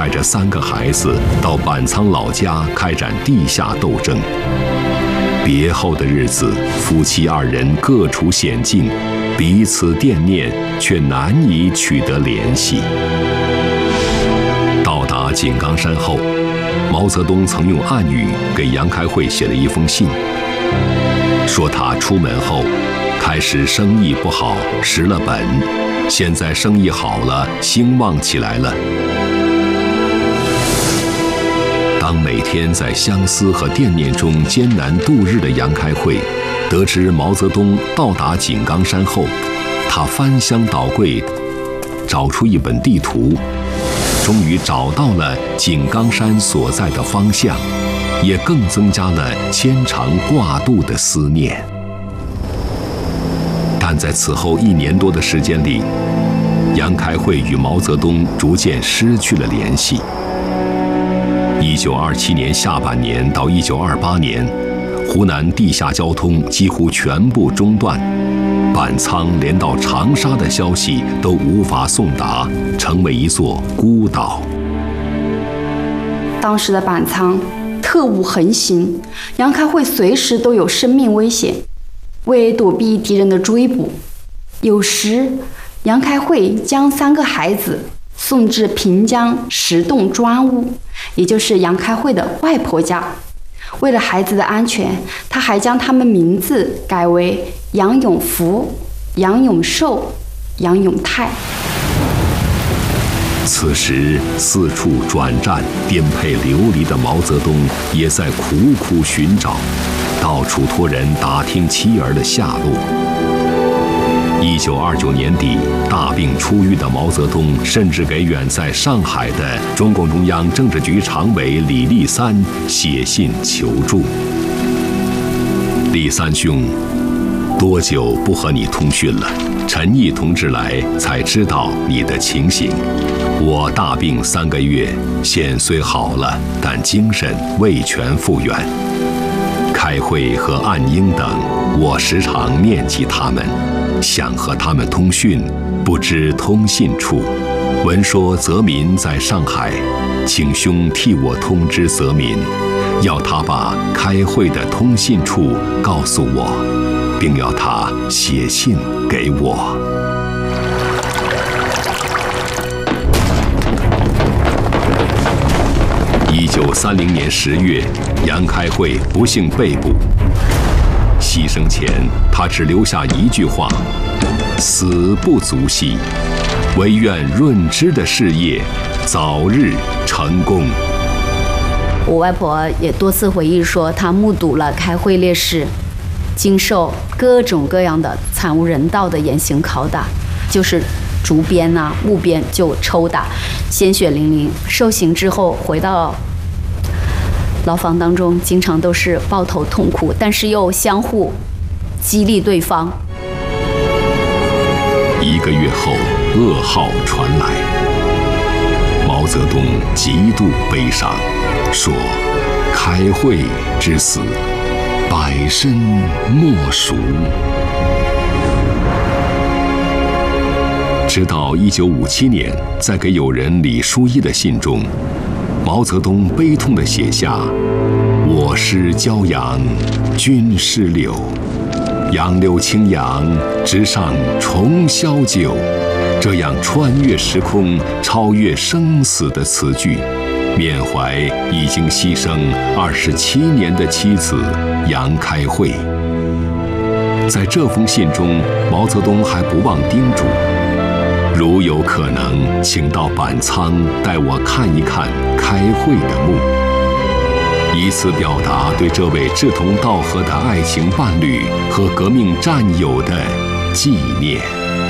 带着3个孩子到板仓老家开展地下斗争。别后的日子，夫妻2人各处险境，彼此惦念，却难以取得联系。到达井冈山后，毛泽东曾用暗语给杨开慧写了一封信，说他出门后，开始生意不好，失了本，现在生意好了，兴旺起来了。当每天在相思和惦念中艰难度日的杨开慧，得知毛泽东到达井冈山后，他翻箱倒柜，找出一本地图，终于找到了井冈山所在的方向，也更增加了牵肠挂肚的思念。但在此后1年多的时间里，杨开慧与毛泽东逐渐失去了联系。1927年下半年到1928年，湖南地下交通几乎全部中断，板仓连到长沙的消息都无法送达，成为一座孤岛。 当时的板仓特务横行，杨开慧随时都有生命危险。为躲避敌人的追捕，有时杨开慧将3个孩子送至平江石洞砖屋，也就是杨开慧的外婆家。为了孩子的安全，他还将他们名字改为杨永福、杨永寿、杨永泰。 此时四处转战、颠沛流离的毛泽东也在苦苦寻找，到处托人打听妻儿的下落。1929年底，大病初愈的毛泽东甚至给远在上海的中共中央政治局常委李立三写信求助。立三兄，多久不和你通讯了？陈毅同志来才知道你的情形。我大病3个月，现虽好了，但精神未全复原。开慧和岸英等，我时常念及他们，想和他们通讯，不知通信处。闻说泽民在上海，请兄替我通知泽民，要他把开慧的通信处告诉我，并要他写信给我。1930年10月，杨开慧不幸被捕。牺牲前，他只留下一句话：“死不足惜，唯愿润之的事业早日成功。” 我外婆也多次回忆说，她目睹了开慧烈士经受各种各样的惨无人道的严刑拷打，就是竹鞭啊、木鞭就抽打，鲜血淋淋。受刑之后回到牢房当中，经常都是抱头痛哭，但是又相互激励对方。 1个月后，噩耗传来，毛泽东极度悲伤，说：“开慧之死，百身莫属。”直到1957年，在给友人李书一的信中，毛泽东悲痛地写下：“我师骄阳，君师柳，杨柳青扬，直上重霄九。”这样穿越时空、超越生死的词句，缅怀已经牺牲27年的妻子杨开慧。在这封信中，毛泽东还不忘叮嘱：“如有可能，请到板仓带我看一看开慧的墓，以此表达对这位志同道合的爱情伴侣和革命战友的纪念。”